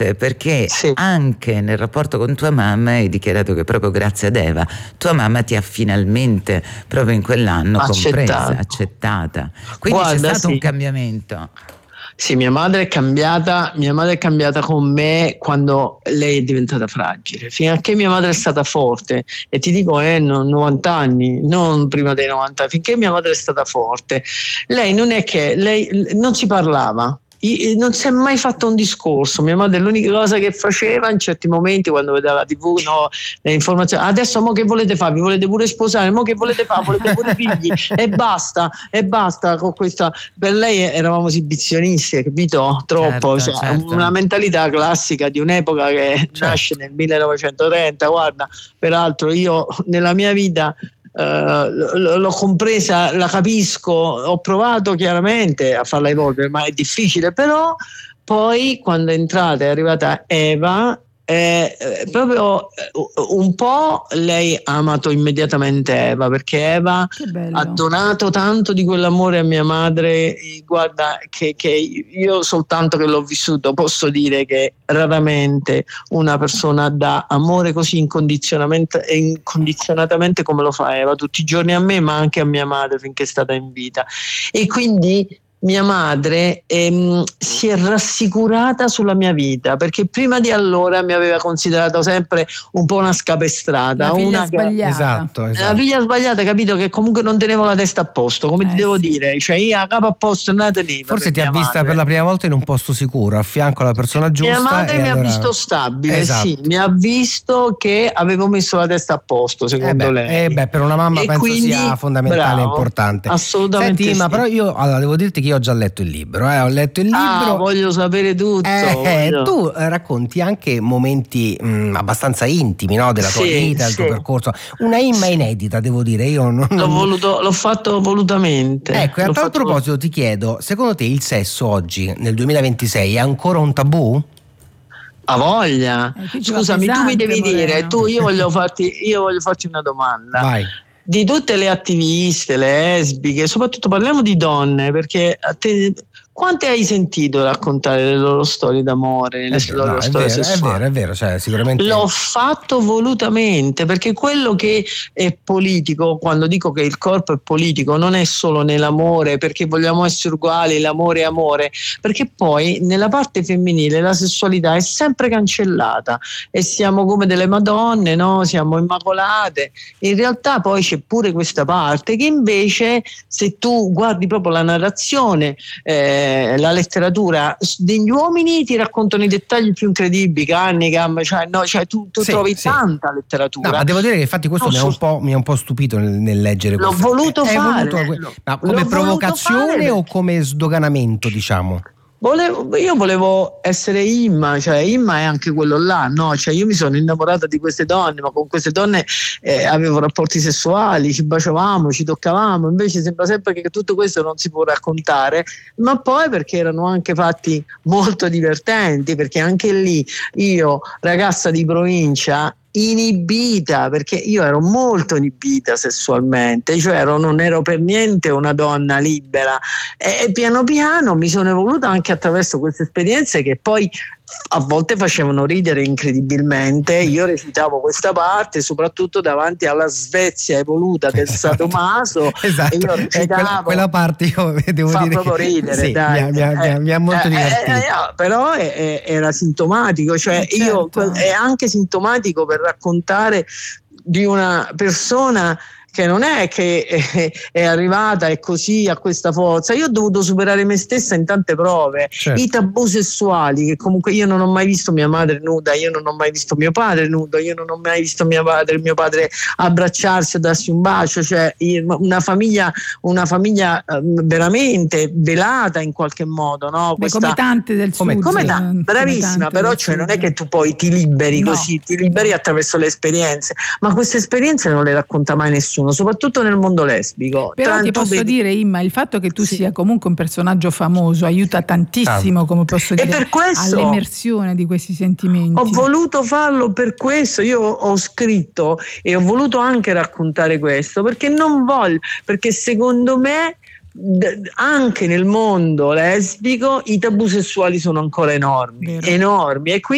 perché Sì. anche nel rapporto con tua mamma hai dichiarato che proprio grazie ad Eva tua mamma ti ha finalmente proprio in quell'anno compresa, accettata. Quindi Guarda, c'è stato sì. un cambiamento. Sì, mia madre è cambiata con me quando lei è diventata fragile. Fino a che mia madre è stata forte, e ti dico, 90 anni, non prima dei 90, finché mia madre è stata forte, lei non è che, lei non si parlava. Non si è mai fatto un discorso. Mia madre l'unica cosa che faceva in certi momenti, quando vedeva la TV, no, le informazioni, adesso mo che volete fare? Vi volete pure sposare? Mo che volete fare? Volete pure figli? E basta con questa. Per lei eravamo esibizionisti, capito? Troppo, Certo. Una mentalità classica di un'epoca che nasce nel 1930. Guarda, peraltro io nella mia vita l'ho compresa, la capisco, ho provato chiaramente a farla evolvere, ma è difficile. Però poi quando è arrivata Eva, proprio un po' lei ha amato immediatamente Eva, perché Eva ha donato tanto di quell'amore a mia madre. Guarda, che io soltanto che l'ho vissuto posso dire che raramente una persona dà amore così incondizionatamente come lo fa Eva tutti i giorni a me, ma anche a mia madre finché è stata in vita. E quindi mia madre si è rassicurata sulla mia vita, perché prima di allora mi aveva considerato sempre un po' una scapestrata, la figlia sbagliata. Esatto. La figlia sbagliata, capito, che comunque non tenevo la testa a posto, come ti devo dire, cioè io a capo a posto non la tenevo. Forse ti ha vista per la prima volta in un posto sicuro, a fianco alla persona giusta. Mia madre mi ha visto stabile, sì, mi ha visto che avevo messo la testa a posto, secondo lei. Per una mamma penso sia fondamentale e importante. Assolutamente. Senti, ma però io devo dirti che io ho già letto il libro, ho letto il libro. Voglio sapere tutto. Tu racconti anche momenti abbastanza intimi, no, della tua vita, del tuo percorso. Una Imma inedita, devo dire. Io l'ho fatto volutamente. Ecco, e a tal proposito ti chiedo, secondo te il sesso oggi, nel 2026, è ancora un tabù? A voglia. Scusami, tu mi devi dire, io voglio farti una domanda. Vai. Di tutte le attiviste, lesbiche, soprattutto parliamo di donne, perché quante hai sentito raccontare le loro storie d'amore, le loro storie sessuali? È vero, cioè sicuramente. L'ho fatto volutamente, perché quello che è politico, quando dico che il corpo è politico, non è solo nell'amore, perché vogliamo essere uguali, l'amore è amore, perché poi nella parte femminile la sessualità è sempre cancellata e siamo come delle madonne, no? Siamo immacolate. In realtà poi c'è pure questa parte che invece, se tu guardi proprio la narrazione, la letteratura degli uomini, ti raccontano i dettagli più incredibili, Cunningham, tu trovi tanta letteratura. No, ma devo dire che infatti questo mi ha un po' stupito nel leggere l'ho questo. voluto fare. Ma come provocazione o come sdoganamento, diciamo? Io volevo essere Imma, cioè Imma è anche quello là, no? Cioè io mi sono innamorata di queste donne, ma con queste donne avevo rapporti sessuali, ci baciavamo, ci toccavamo, invece sembra sempre che tutto questo non si può raccontare, ma poi perché erano anche fatti molto divertenti, perché anche lì io, ragazza di provincia, inibita, perché io ero molto inibita sessualmente, cioè non ero per niente una donna libera, e piano piano mi sono evoluta anche attraverso queste esperienze che poi a volte facevano ridere incredibilmente. Io recitavo questa parte soprattutto davanti alla Svezia evoluta del sadomaso. Esatto. E io recitavo, quella parte io devo dire proprio ridere, sì, dai. mi ha molto divertito. Però era sintomatico, cioè certo. è anche sintomatico per raccontare di una persona che non è che è arrivata e così a questa forza. Io ho dovuto superare me stessa in tante prove, certo. I tabù sessuali, che comunque io non ho mai visto mia madre nuda, io non ho mai visto mio padre nudo, io non ho mai visto mio padre abbracciarsi o darsi un bacio, cioè una famiglia veramente velata in qualche modo, no? Come tante del sud, bravissima, però cioè non è che tu poi ti liberi così, ti liberi attraverso le esperienze, ma queste esperienze non le racconta mai nessuno, soprattutto nel mondo lesbico. Però ti posso dire, Imma, il fatto che tu sia comunque un personaggio famoso aiuta tantissimo, come posso dire, per questo all'emersione di questi sentimenti. Ho voluto farlo per questo, io ho scritto e ho voluto anche raccontare questo, perché perché secondo me anche nel mondo lesbico i tabù sessuali sono ancora enormi, e quindi